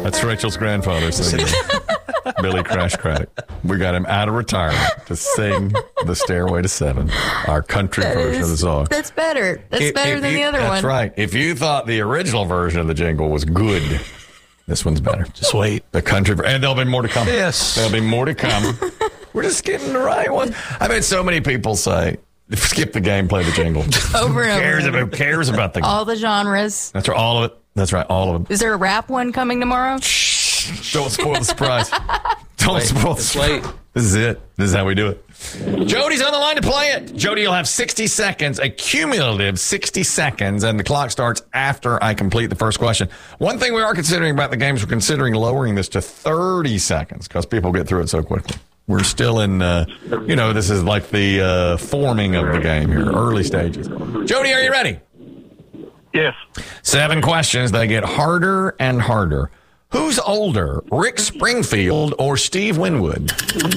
That's Rachel's grandfather singing. Billy Crash Craddock. We got him out of retirement to sing The Stairway to Seven, our country version of the song. That's better. That's better than the other one. That's right. If you thought the original version of the jingle was good, this one's better. Just wait. The country, and there'll be more to come. Yes. There'll be more to come. We're just getting the right one. I've had so many people say, skip the game, play the jingle. Over and over. Who cares about the game? All the genres. That's right, all of it. That's right, all of them. Is there a rap one coming tomorrow? Shh, don't spoil the surprise. Don't spoil the surprise. This is it. This is how we do it. Jody's on the line to play it. Jody, you'll have 60 seconds, a cumulative 60 seconds, and the clock starts after I complete the first question. One thing we are considering about the games, we're considering lowering this to 30 seconds because people get through it so quickly. We're still in, this is like the forming of the game here, early stages. Jody, are you ready? Yes. 7 questions. They get harder and harder. Who's older, Rick Springfield or Steve Winwood?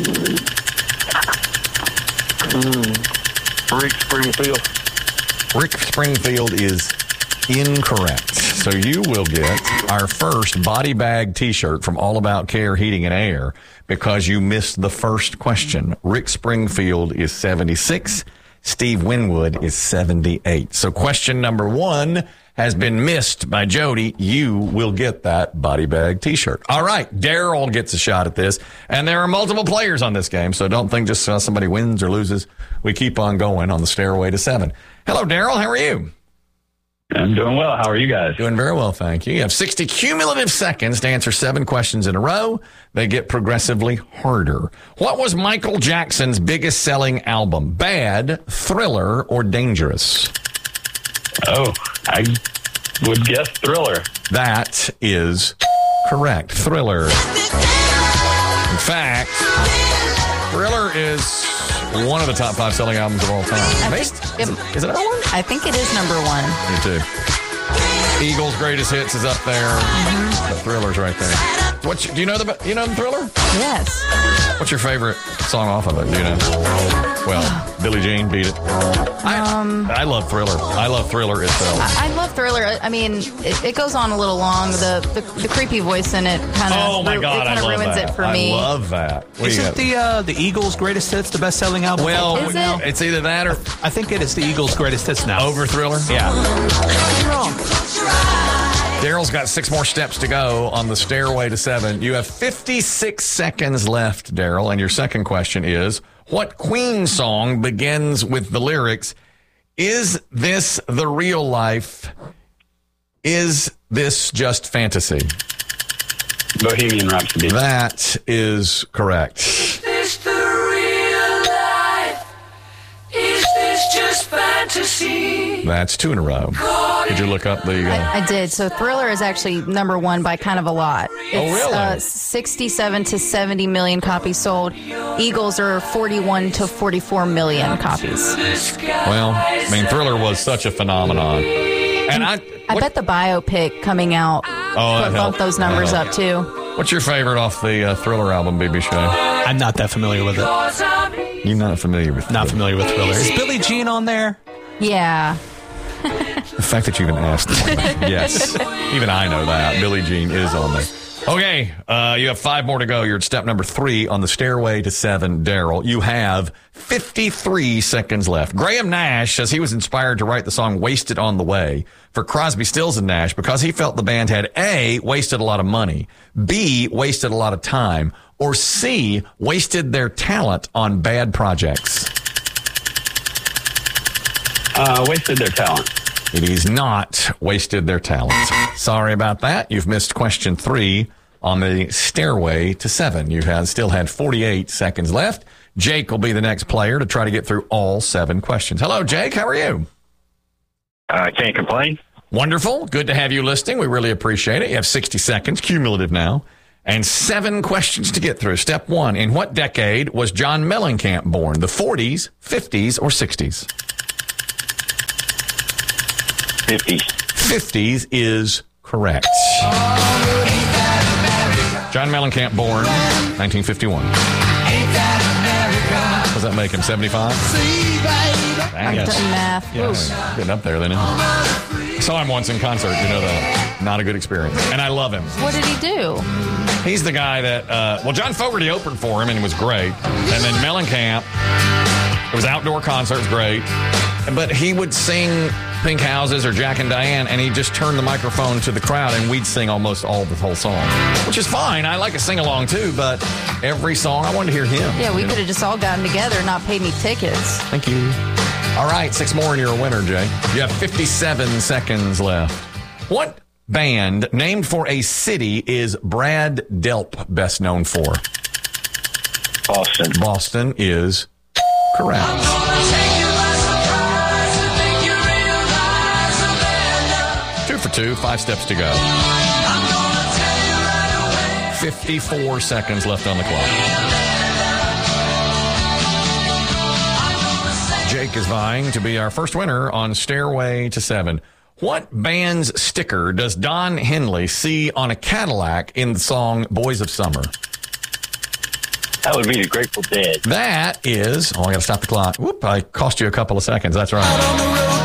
Rick Springfield. Rick Springfield is incorrect. So you will get our first body bag T-shirt from All About Care Heating and Air because you missed the first question. Rick Springfield is 76. Steve Winwood is 78. So question number 1 has been missed by Jody. You will get that body bag T-shirt. All right, Daryl gets a shot at this. And there are multiple players on this game, so don't think just somebody wins or loses. We keep on going on the Stairway to 7. Hello, Daryl. How are you? I'm doing well. How are you guys? Doing very well, thank you. You have 60 cumulative seconds to answer 7 questions in a row. They get progressively harder. What was Michael Jackson's biggest selling album? Bad, Thriller, or Dangerous? Oh, I would guess Thriller. That is correct. Thriller. In fact, Thriller is one of the top 5 selling albums of all time. Is it number 1? I think it is number 1. Me too. Eagles' Greatest Hits is up there. The Thriller's right there. Do you know the Thriller? Yes. What's your favorite song off of it? Do you know? Well, Billie Jean, Beat It. I love Thriller. I love Thriller itself. I love Thriller. I mean, it goes on a little long. The creepy voice in it kind of ruins it for me. I love that. Isn't the Eagles' Greatest Hits the best-selling album? Well, is it? It's either that or I think it is the Eagles' Greatest Hits now. Over Thriller. Yeah. You're wrong. Daryl's got 6 more steps to go on the Stairway to 7. You have 56 seconds left, Daryl, and your second question is, what Queen song begins with the lyrics, "Is this the real life? Is this just fantasy?" Bohemian Rhapsody. That is correct. Is this the real life? Is this just fantasy? That's 2 in a row. Did you look up the... I did. So Thriller is actually number 1 by kind of a lot. It's, really? 67 to 70 million copies sold. Eagles are 41 to 44 million copies. Well, I mean, Thriller was such a phenomenon. And I bet the biopic coming out bumped those numbers up too. What's your favorite off the Thriller album, BB Shay? I'm not that familiar with it. You're not familiar with Not familiar with Thriller. Is Billie Jean on there? Yeah. The fact that you even asked. Yes. Even I know that. Billie Jean is on there. Okay. You have 5 more to go. You're at step number 3 on the Stairway to 7, Daryl. You have 53 seconds left. Graham Nash says he was inspired to write the song Wasted on the Way for Crosby, Stills, and Nash because he felt the band had A, wasted a lot of money, B, wasted a lot of time, or C, wasted their talent on bad projects. Wasted their talent. It is not wasted their talent. Sorry about that. You've missed question 3 on the Stairway to 7. You still had 48 seconds left. Jake will be the next player to try to get through all 7 questions. Hello, Jake. How are you? Can't complain. Wonderful. Good to have you listening. We really appreciate it. You have 60 seconds, cumulative now, and 7 questions to get through. Step 1. In what decade was John Mellencamp born? The 40s, 50s, or 60s? 50s. 50s is correct. John Mellencamp born 1951. Does that make him 75? I'm Yes. doing math. Yes. Ooh. Getting up there, then. Saw him once in concert. You know that. Not a good experience. And I love him. What did he do? He's the guy that, John Fogerty opened for him, and it was great. And then Mellencamp, it was outdoor concert, it was great. But he would sing Pink Houses or Jack and Diane, and he'd just turn the microphone to the crowd, and we'd sing almost all the whole song, which is fine. I like to sing along, too, but every song, I wanted to hear him. Yeah, we could have just all gotten together and not paid any tickets. Thank you. All right, 6 more, and you're a winner, Jay. You have 57 seconds left. What band named for a city is Brad Delp best known for? Boston. Boston is correct. Two for two, 5 steps to go. 54 seconds left on the clock. Jake is vying to be our first winner on Stairway to 7. What band's sticker does Don Henley see on a Cadillac in the song Boys of Summer? That would be the Grateful Dead. That is... Oh, I got to stop the clock. Whoop, I cost you a couple of seconds. That's right.